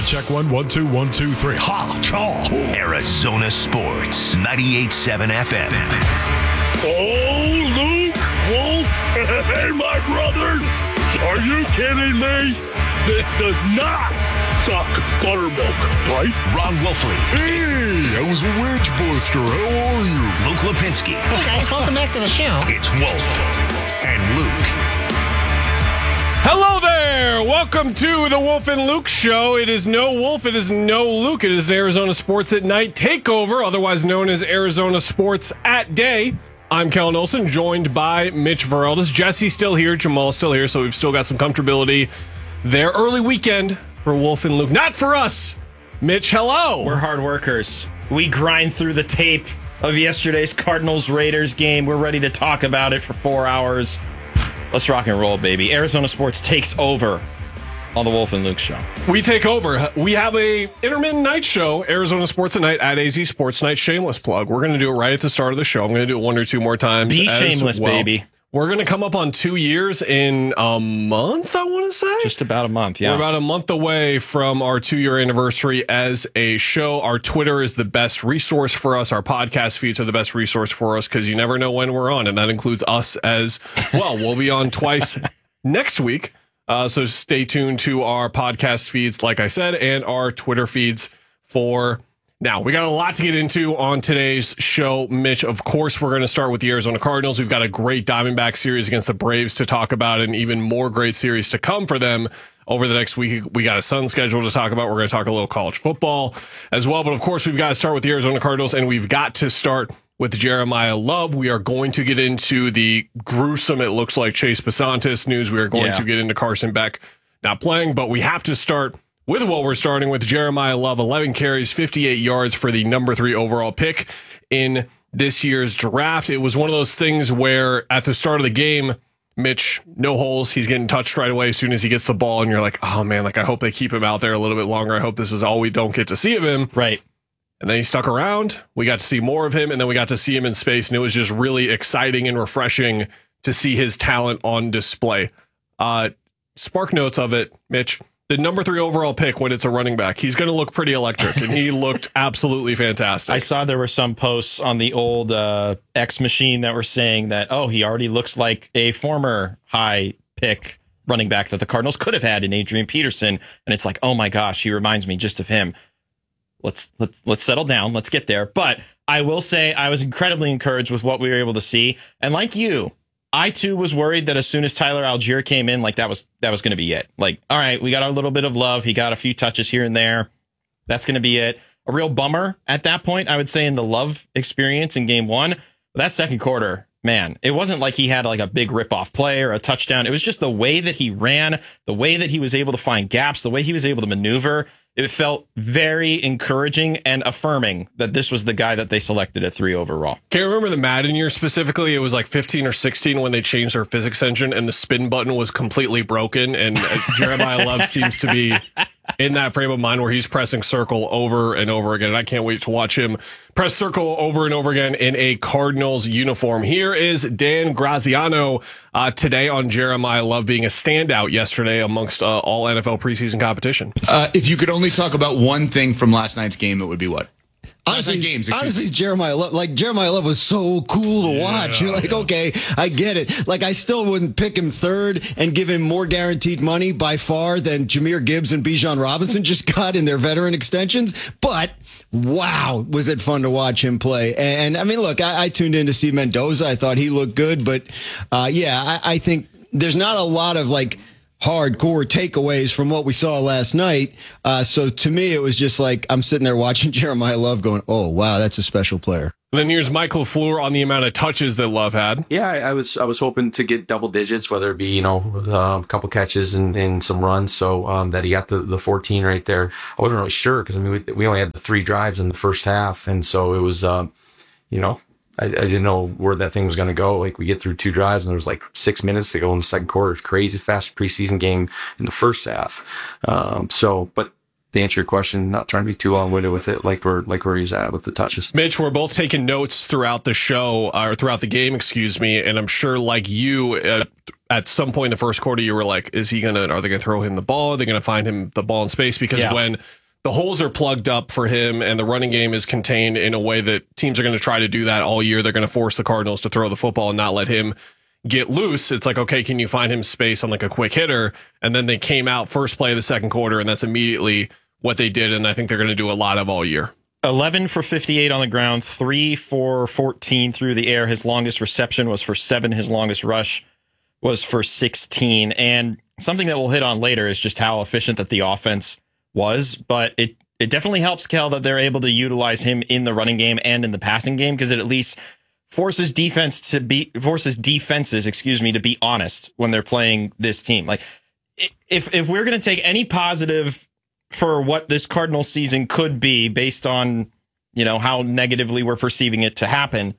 Check 1, 1, 2, 1, 2, 3. Ha! Chaw! Arizona Sports, 98.7 FM. Oh, Luke, Wolf, hey, my brothers. Are you kidding me? This does not suck buttermilk, right? Ron Wolfley. Hey, I was a wedge buster. How are you? Luke Lipinski. Hey guys, welcome back to the show. It's Wolf and Luke. Hello there! Welcome to the Wolf and Luke Show. It is no Wolf, it is no Luke. It is the Arizona Sports at Night Takeover, otherwise known as Arizona Sports at Day. I'm Kellen Olson, joined by Mitch Vareldis. Jesse's still here, Jamal's still here, so we've still got some comfortability there. Early weekend for Wolf and Luke. Not for us! Mitch, hello! We're hard workers. We grind through the tape of yesterday's Cardinals-Raiders game. We're ready to talk about it for 4 hours. Let's rock and roll, baby. Arizona Sports takes over on the Wolf and Luke Show. We take over. We have a intermittent night show, Arizona Sports at Night at AZ Sports Night. Shameless plug. We're going to do it right at the start of the show. I'm going to do it one or two more times. Be shameless, well. baby. We're going to come up on 2 years in a month, I want to say. Just about a month, yeah. We're about a month away from our 2-year anniversary as a show. Our Twitter is the best resource for us. Our podcast feeds are the best resource for us because you never know when we're on, and that includes us as well. We'll be on twice next week, so stay tuned to our podcast feeds, like I said, and our Twitter feeds for now. We got a lot to get into on today's show, Mitch. Of course, we're going to start with the Arizona Cardinals. We've got a great Diamondback series against the Braves to talk about, and even more great series to come for them over the next week. We got a Sun schedule to talk about. We're going to talk a little college football as well. But of course, we've got to start with the Arizona Cardinals, and we've got to start with Jeremiah Love. We are going to get into the gruesome, it looks like, Chase Basantis news. We are going to get into Carson Beck not playing, but we have to start with what we're starting with. Jeremiah Love, 11 carries, 58 yards for the number 3 overall pick in this year's draft. It was one of those things where at the start of the game, Mitch, no holes. He's getting touched right away as soon as he gets the ball. And you're like, oh man, like I hope they keep him out there a little bit longer. I hope this is all we don't get to see of him. Right. And then he stuck around. We got to see more of him. And then we got to see him in space. And it was just really exciting and refreshing to see his talent on display. Spark notes of it, Mitch. The number 3 overall pick when it's a running back, he's going to look pretty electric, and he looked absolutely fantastic. I saw there were some posts on the old X machine that were saying that, oh, he already looks like a former high pick running back that the Cardinals could have had in Adrian Peterson. And it's like, oh my gosh, he reminds me just of him. Let's settle down. Let's get there. But I will say I was incredibly encouraged with what we were able to see. And like you, I too was worried that as soon as Tyler Algier came in, like that was going to be it. Like, all right, we got a little bit of Love. He got a few touches here and there. That's going to be it. A real bummer at that point, I would say, in the Love experience in game 1. But that second quarter, man, it wasn't like he had like a big rip-off play or a touchdown. It was just the way that he ran, the way that he was able to find gaps, the way he was able to maneuver. It felt very encouraging and affirming that this was the guy that they selected at 3 overall. Can't remember the Madden year specifically. It was like 15 or 16 when they changed their physics engine and the spin button was completely broken. And Jeremiah Love seems to be in that frame of mind where he's pressing circle over and over again. And I can't wait to watch him press circle over and over again in a Cardinals uniform. Here is Dan Graziano today on Jeremiah Love being a standout yesterday amongst all NFL preseason competition. If you could only talk about one thing from last night's game, it would be what? Honestly, Jeremiah Love was so cool to watch. You're like, okay, I get it. Like, I still wouldn't pick him 3rd and give him more guaranteed money by far than Jahmyr Gibbs and Bijan Robinson just got in their veteran extensions. But wow, was it fun to watch him play. And I mean, look, I tuned in to see Mendoza. I thought he looked good. But I think there's not a lot of like hardcore takeaways from what we saw last night. So to me, it was just like I'm sitting there watching Jeremiah Love going, oh, wow, that's a special player. Then here's Mike LaFleur on the amount of touches that Love had. Yeah, I was hoping to get double digits, whether it be, a couple catches and some runs. So that he got the 14 right there. I wasn't really sure because, I mean, we only had the 3 drives in the first half. And so it was, I didn't know where that thing was going to go. Like, we get through 2 drives and there was like 6 minutes to go in the second quarter. It's crazy fast preseason game in the first half. But to answer your question, not trying to be too long-winded with it, like where he's at with the touches. Mitch, we're both taking notes throughout the show, or throughout the game, excuse me, and I'm sure like you, at some point in the first quarter, you were like, are they going to throw him the ball? Are they going to find him the ball in space? Because when the holes are plugged up for him and the running game is contained in a way that teams are going to try to do that all year, they're going to force the Cardinals to throw the football and not let him get loose. It's like, okay, can you find him space on like a quick hitter? And then they came out first play of the second quarter, and that's immediately what they did. And I think they're going to do a lot of all year. 11 for 58 on the ground, 3 for 14 through the air. His longest reception was for 7. His longest rush was for 16. And something that we'll hit on later is just how efficient that the offense was. But it definitely helps, Kel, that they're able to utilize him in the running game and in the passing game, because it at least forces defenses to be honest when they're playing this team. Like, if we're going to take any positive for what this Cardinals season could be based on, how negatively we're perceiving it to happen,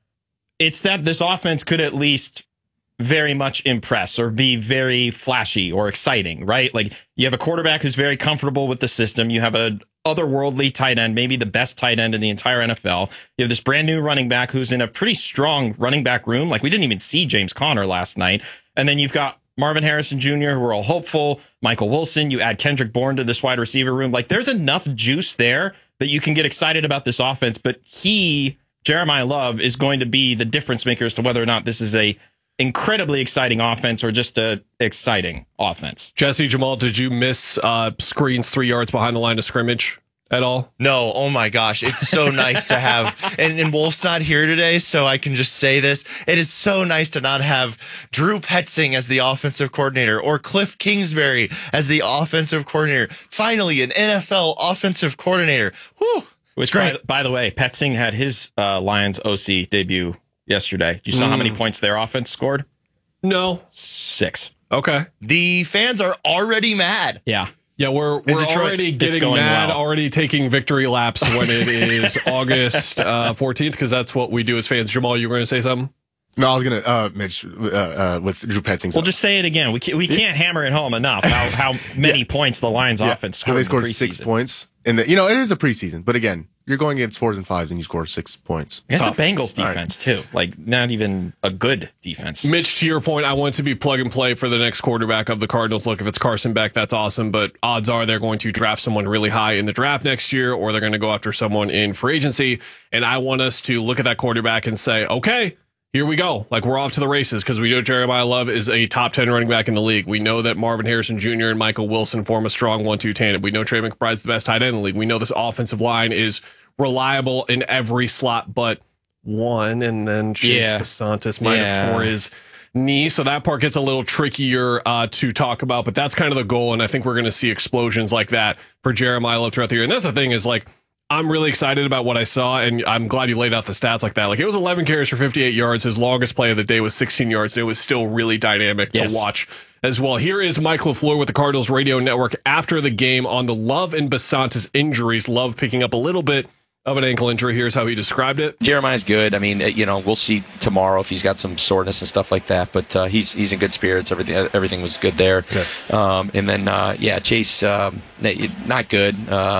it's that this offense could at least very much impress or be very flashy or exciting, right? Like, you have a quarterback who's very comfortable with the system. You have a otherworldly tight end, maybe the best tight end in the entire NFL. You have this brand new running back who's in a pretty strong running back room. Like, we didn't even see James Conner last night. And then you've got Marvin Harrison Jr., who are all hopeful. Michael Wilson, you add Kendrick Bourne to this wide receiver room. Like, there's enough juice there that you can get excited about this offense. But Jeremiah Love, is going to be the difference maker as to whether or not this is a incredibly exciting offense or just a exciting offense. Jesse, Jamal, did you miss screens 3 yards behind the line of scrimmage at all? No. Oh my gosh. It's so nice to have, and Wolf's not here today, so I can just say this. It is so nice to not have Drew Petzing as the offensive coordinator or Cliff Kingsbury as the offensive coordinator. Finally, an NFL offensive coordinator. Whew. Which, by the way, Petzing had his Lions OC debut yesterday. You saw how many points their offense scored? No. 6. Okay. The fans are already mad. Yeah. Yeah, we're already getting mad, already taking victory laps when it is August 14th, because that's what we do as fans. Jamal, you were going to say something? No, I was going to, Mitch, with Drew Petzing. Well, just say it again. We can't hammer it home enough how many points the Lions offense scored. They scored 6 points. And it is a preseason, but again, you're going against 4s and 5s and you score 6 points. Against the Bengals defense, too. Like, not even a good defense. Mitch, to your point, I want to be plug and play for the next quarterback of the Cardinals. Look, if it's Carson Beck, that's awesome, but odds are they're going to draft someone really high in the draft next year, or they're going to go after someone in free agency. And I want us to look at that quarterback and say, okay, here we go. Like, we're off to the races, because we know Jeremiah Love is a top 10 running back in the league. We know that Marvin Harrison Jr. and Michael Wilson form a strong 1-2 tandem. We know Trey McBride's the best tight end in the league. We know this offensive line is reliable in every slot but one, and then Chase Basantis might have tore his knee. So that part gets a little trickier to talk about, but that's kind of the goal. And I think we're going to see explosions like that for Jeremiah Love throughout the year. And that's the thing, is like, I'm really excited about what I saw, and I'm glad you laid out the stats like that. Like, it was 11 carries for 58 yards. His longest play of the day was 16 yards. And it was still really dynamic to watch as well. Here is Mike LaFleur with the Cardinals radio network after the game on the Love and Basantis injuries. Love picking up a little bit of an ankle injury. Here's how he described it. Jeremiah's good. I mean, we'll see tomorrow if he's got some soreness and stuff like that, but he's in good spirits. Everything was good there. Okay. And then, Chase, not good.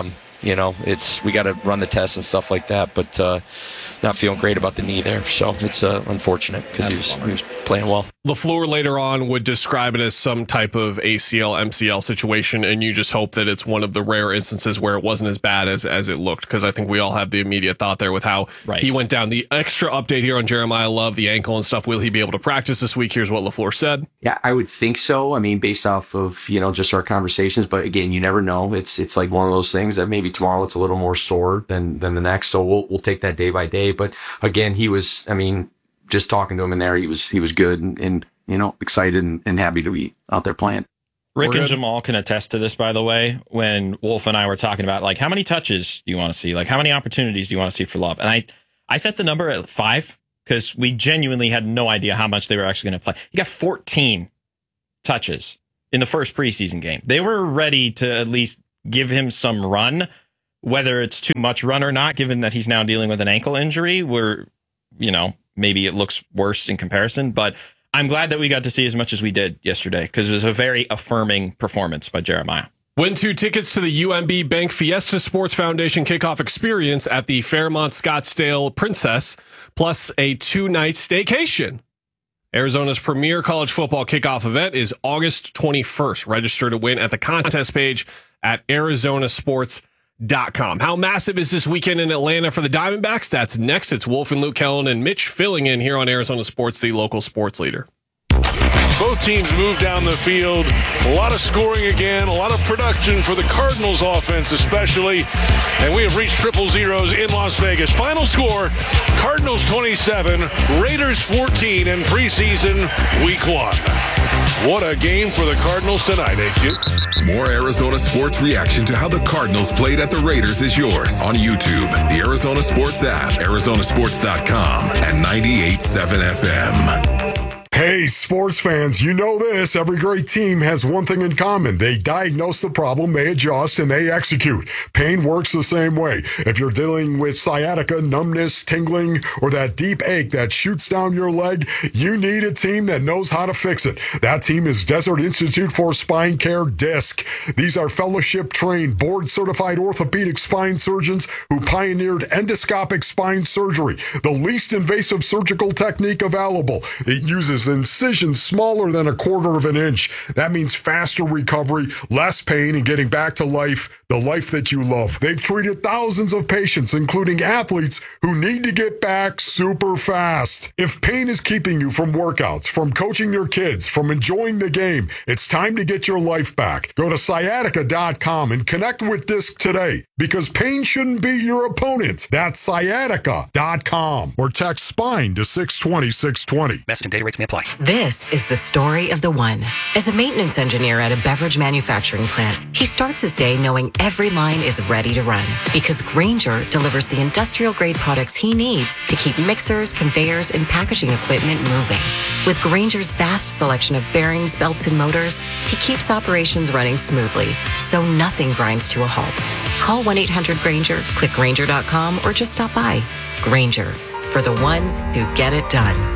We got to run the tests and stuff like that, but not feeling great about the knee there. So it's unfortunate, because he was playing well. LaFleur later on would describe it as some type of ACL, MCL situation, and you just hope that it's one of the rare instances where it wasn't as bad as it looked, because I think we all have the immediate thought there with how he went down. The extra update here on Jeremiah Love, the ankle and stuff, will he be able to practice this week? Here's what LaFleur said. Yeah, I would think so. I mean, based off of, just our conversations, but again, you never know. It's like one of those things that maybe tomorrow it's a little more sore than the next. So we'll take that day by day. But again, he was, just talking to him in there, he was good and excited and happy to be out there playing. Rick and Jamal can attest to this, by the way, when Wolf and I were talking about, like, how many touches do you want to see? Like, how many opportunities do you want to see for Love? And I set the number at 5, because we genuinely had no idea how much they were actually going to play. He got 14 touches in the first preseason game. They were ready to at least give him some run, whether it's too much run or not, given that he's now dealing with an ankle injury where, maybe it looks worse in comparison. But I'm glad that we got to see as much as we did yesterday, because it was a very affirming performance by Jeremiah. Win 2 tickets to the UMB Bank Fiesta Sports Foundation kickoff experience at the Fairmont Scottsdale Princess, plus a 2-night staycation Arizona's premier college football kickoff event is August 21st. Register to win at the contest page at arizonasports.com. How massive is this weekend in Atlanta for the Diamondbacks? That's next. It's Wolf and Luke Kellen and Mitch filling in here on Arizona Sports, the local sports leader. Both teams move down the field. A lot of scoring again, a lot of production for the Cardinals offense especially. And we have reached triple zeros in Las Vegas. Final score, Cardinals 27, Raiders 14 in preseason week 1. What a game for the Cardinals tonight, ain't you? More Arizona sports reaction to how the Cardinals played at the Raiders is yours on YouTube, the Arizona Sports app, arizonasports.com, and 98.7 FM. Hey, sports fans, you know this. Every great team has one thing in common. They diagnose the problem, they adjust, and they execute. Pain works the same way. If you're dealing with sciatica, numbness, tingling, or that deep ache that shoots down your leg, you need a team that knows how to fix it. That team is Desert Institute for Spine Care, DISC. These are fellowship-trained, board-certified orthopedic spine surgeons who pioneered endoscopic spine surgery, the least invasive surgical technique available. It uses incisions smaller than 1/4 of an inch. That means faster recovery, less pain, and getting back to life, the life that you love. They've treated thousands of patients, including athletes who need to get back super fast. If pain is keeping you from workouts, from coaching your kids, from enjoying the game, it's time to get your life back. Go to sciatica.com and connect with DISC today, because pain shouldn't be your opponent. That's sciatica.com, or text SPINE to 620-620. Message and data rates may apply. This is the story of the one. As a maintenance engineer at a beverage manufacturing plant, he starts his day knowing every line is ready to run, because Grainger delivers the industrial-grade products he needs to keep mixers, conveyors, and packaging equipment moving. With Grainger's vast selection of bearings, belts, and motors, he keeps operations running smoothly, so nothing grinds to a halt. Call 1-800-GRAINGER, click Grainger.com, or just stop by. Grainger, for the ones who get it done.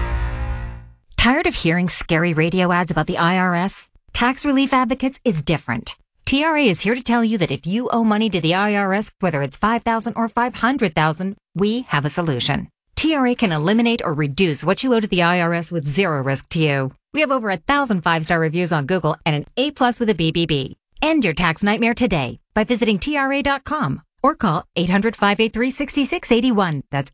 Tired of hearing scary radio ads about the IRS? Tax Relief Advocates is different. TRA is here to tell you that if you owe money to the IRS, whether it's $5,000 or $500,000, we have a solution. TRA can eliminate or reduce what you owe to the IRS with zero risk to you. We have over 1,000 5-star reviews on Google and an A+ with a BBB. End your tax nightmare today by visiting TRA.com or call 800-583-6681. That's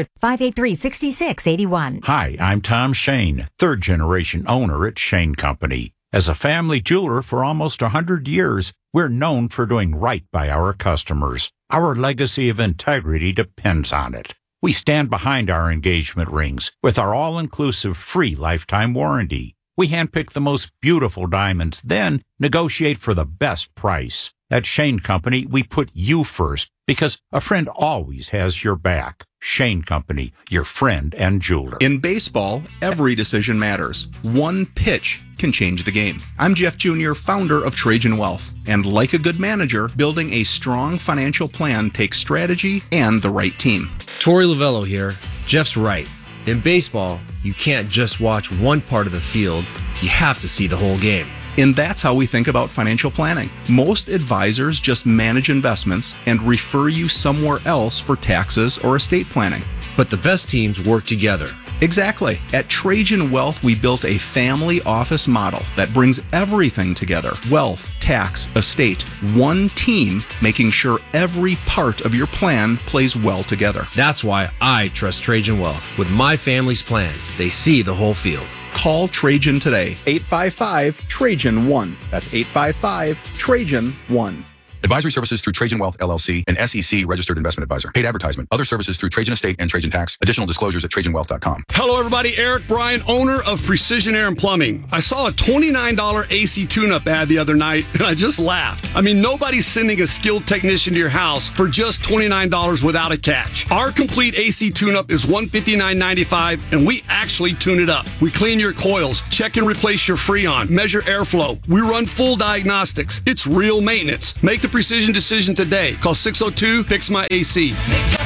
800-583-6681. Hi, I'm Tom Shane, third-generation owner at Shane Company. As a family jeweler for almost 100 years, we're known for doing right by our customers. Our legacy of integrity depends on it. We stand behind our engagement rings with our all-inclusive free lifetime warranty. We handpick the most beautiful diamonds, then negotiate for the best price. At Shane Company, we put you first because a friend always has your back. Shane Company, your friend and jeweler. In baseball, every decision matters. One pitch can change the game. I'm Jeff Jr., founder of Trajan Wealth. And like a good manager, building a strong financial plan takes strategy and the right team. Torey Lavello here. Jeff's right. In baseball, you can't just watch one part of the field. You have to see the whole game. And that's how we think about financial planning. Most advisors just manage investments and refer you somewhere else for taxes or estate planning. But the best teams work together. Exactly. At Trajan Wealth, we built a family office model that brings everything together. Wealth, tax, estate, one team, making sure every part of your plan plays well together. That's why I trust Trajan Wealth. With my family's plan, they see the whole field. Call Trajan today. 855-TRAJAN-1. That's 855-TRAJAN-1. Advisory services through Trajan Wealth, LLC, an SEC registered investment advisor. Paid advertisement. Other services through Trajan Estate and Trajan Tax. Additional disclosures at TrajanWealth.com. Hello, everybody. Eric Bryan, owner of Precision Air and Plumbing. I saw a $29 AC tune-up ad the other night, and I just laughed. I mean, nobody's sending a skilled technician to your house for just $29 without a catch. Our complete AC tune-up is $159.95, and we actually tune it up. We clean your coils, check and replace your Freon, measure airflow. We run full diagnostics. It's real maintenance. Make the precision decision today. Call 602-FIX-MY-AC.